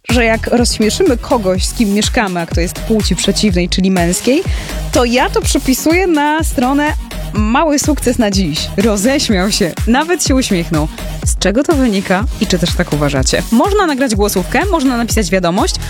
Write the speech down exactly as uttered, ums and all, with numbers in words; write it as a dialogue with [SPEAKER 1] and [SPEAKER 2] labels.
[SPEAKER 1] że jak rozśmieszymy kogoś, z kim mieszkamy, a kto jest płci przeciwnej, czyli męskiej, to ja to przypisuję na stronę mały sukces na dziś. Roześmiał się, nawet się uśmiechnął. Z czego to wynika i czy też tak uważacie? Można nagrać głosówkę, można napisać wiadomość,